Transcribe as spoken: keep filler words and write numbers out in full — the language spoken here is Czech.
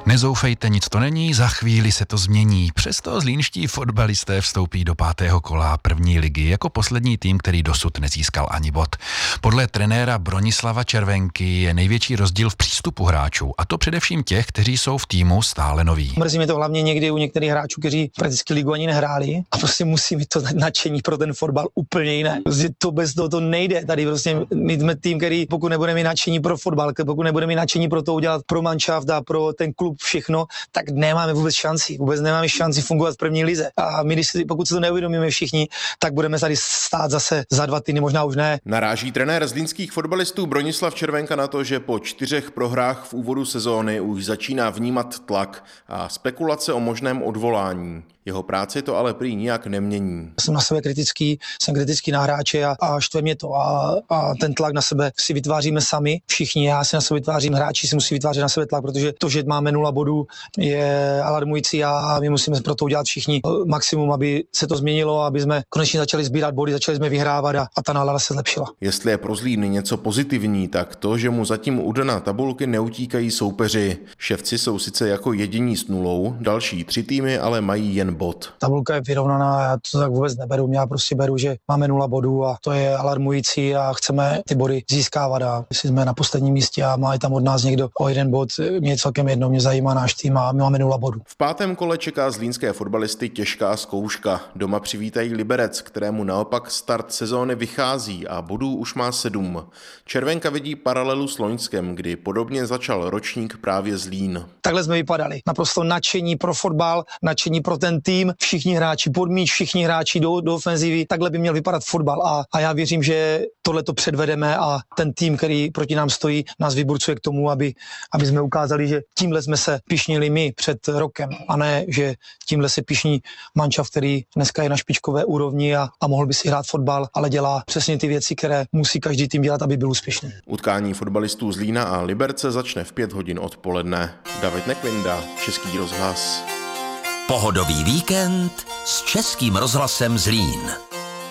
Nezoufejte, nic to není, za chvíli se to změní. Přesto zlínští fotbalisté vstoupí do pátého kola první ligy jako poslední tým, který dosud nezískal ani bod. Podle trenéra Bronislava Červenky je největší rozdíl v přístupu hráčů, a to především těch, kteří jsou v týmu stále noví. Mrzí mě to hlavně někdy u některých hráčů, kteří prakticky ligu ani nehráli, a prostě musí mít to nadšení pro ten fotbal úplně jiné. Prostě to bez toho to nejde. Tady prostě my jsme tým, který pokud nebudeme mít nadšení pro fotbal, pokud nebudeme mít nadšení pro to udělat pro manšaft a pro ten klub všechno, tak nemáme vůbec šanci. Vůbec nemáme šanci fungovat v první lize. A my, když si, pokud se to neuvědomíme všichni, tak budeme tady stát zase za dva týdny, možná už ne. Naráží trenér zlínských fotbalistů Bronislav Červenka na to, že po čtyřech prohrách v úvodu sezóny už začíná vnímat tlak a spekulace o možném odvolání. Jeho práci to ale prý nijak nemění. Jsem na sebe kritický, jsem kritický na hráče a, a štve mě to. A, a ten tlak na sebe si vytváříme sami, všichni. Já si na sebe vytvářím, hráči si musí vytvářet na sebe tlak, protože to, že máme nula bodů, je alarmující a my musíme pro to udělat všichni maximum, aby se to změnilo, aby jsme konečně začali sbírat body, začali jsme vyhrávat a, a ta nálada se zlepšila. Jestli je pro Zlín něco pozitivní, tak to, že mu zatím u dna tabulky neutíkají soupeři. Ševci jsou sice jako jediní s nulou, další tři týmy ale mají jen bod. Tabulka je vyrovnaná, já to tak vůbec neberu. Já prostě beru, že máme nula bodů a to je alarmující a chceme ty body získávat. A jestli jsme na posledním místě a má tam od nás někdo o jeden bod, mě je celkem jedno, mě zajímá náš tým a my máme nula bodů. V pátém kole čeká zlínské fotbalisty těžká zkouška. Doma přivítají Liberec, kterému naopak start sezóny vychází a bodů už má sedm. Červenka vidí paralelu s loňskem, kdy podobně začal ročník právě Zlín. Takhle jsme vypadali. Naprosto nadšení pro fotbal, nadšení pro ten tým, všichni hráči pod míč, všichni hráči do, do ofenzivy. Takhle by měl vypadat fotbal a, a já věřím, že tohle to předvedeme a ten tým, který proti nám stojí, nás vyburcuje k tomu, aby, aby jsme ukázali, že tímhle jsme se pyšnili my před rokem a ne, že tímhle se pyšní manšaft, který dneska je na špičkové úrovni a, a mohl by si hrát fotbal, ale dělá přesně ty věci, které musí každý tým dělat, aby byl úspěšný. Utkání fotbalistů Zlína a Liberce začne v pět hodin odpoledne. David Nekvinda, Český rozhlas. Pohodový víkend s Českým rozhlasem Zlín.